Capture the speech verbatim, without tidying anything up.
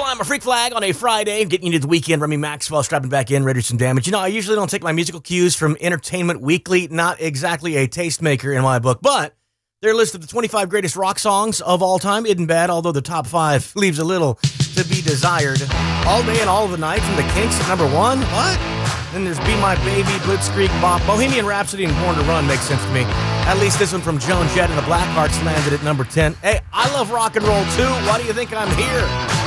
I'm a freak flag on a Friday, getting you to the weekend. Remy Maxwell strapping back in, ready for some damage. You know, I usually don't take my musical cues from Entertainment Weekly, not exactly a tastemaker in my book, but their list of the twenty-five greatest rock songs of all time isn't bad, although the top five leaves a little to be desired. All Day and All of the Night from the Kinks at number one. What? Then there's Be My Baby, Blitzkrieg Bop, Bohemian Rhapsody, and Born to Run makes sense to me. At least this one from Joan Jett and the Blackhearts landed at number ten. Hey, I love rock and roll too. Why do you think I'm here?